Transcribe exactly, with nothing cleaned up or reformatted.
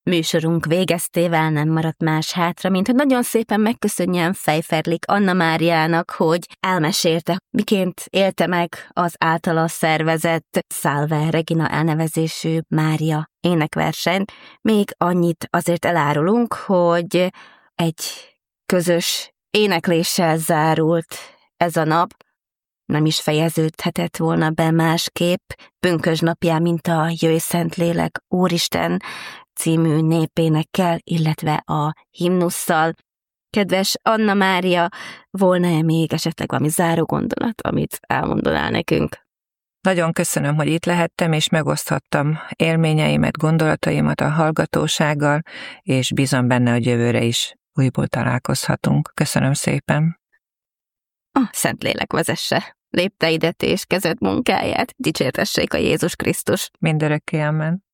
Műsorunk végeztével nem maradt más hátra, mint hogy nagyon szépen megköszönjem Fejferlik Anna Máriának, hogy elmesélte, miként élte meg az általa szervezett Salve Regina elnevezésű Mária énekversenyt. Még annyit azért elárulunk, hogy egy közös énekléssel zárult ez a nap, nem is fejeződhetett volna be másképp, pünkösdnapján, mint a Jöjj Szentlélek, Úristen című népénekkel, illetve a himnusszal. Kedves Anna Mária, volna-e még esetleg valami záró gondolat, amit elmondanál nekünk? Nagyon köszönöm, hogy itt lehettem, és megoszthattam élményeimet, gondolataimat a hallgatósággal, és bízom benne, hogy jövőre is újból találkozhatunk. Köszönöm szépen. A Szentlélek vezesse lépteidet és kezed munkáját, dicsértessék a Jézus Krisztus. Mindörökké, amen.